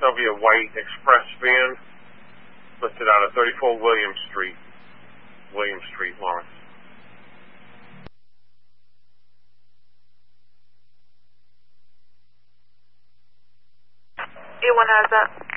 Sylvia White Express van listed out of 34 William Street, Lawrence. A1 has that.